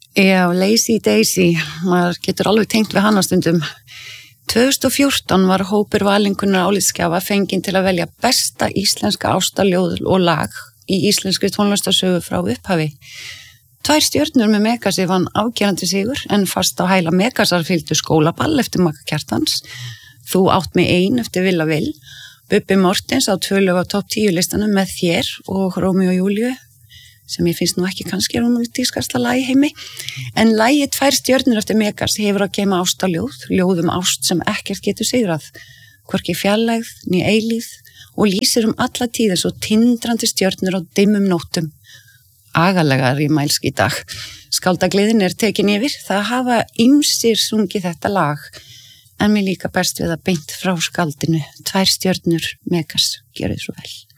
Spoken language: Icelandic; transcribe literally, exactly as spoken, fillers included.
Já, Lazy Daisy, maður getur alveg tengt við hana stundum. tvö þúsund og fjórtán var hópur valinkunnar álitsgjafa fenginn til að velja besta íslenska ástarljóð og lag í íslenskri tónlistarsögu frá upphafi. Tvær stjörnur með Megasi vann afgerandi sigur en fast á hæla Megasar fylgdu Skólaball eftir Magga Kjartans, Þú átt mig ein eftir Villa Vill, Bubbi Mortens á tvö lög á topp tíu listanum með Þér og Rómeó og Júlíu, sem ég finnst nú ekki kannski rómantískasta lag í heimi, en lagið Tvær stjörnur eftir Megas hefur að geyma ástarljóð, ljóð um ást sem ekkert getur sigrað, hvorki fjarlægð né eilífð og lýsir um alla tíð eins og tindrandi stjörnur á dimmum nóttum. Agalega rímælsk í dag. Skáldagliðin er tekin yfir, það hafa ýmsir sungið þetta lag, en mér líka best við að beint frá skáldinu Tvær stjörnur Megas, gjörðu svo vel.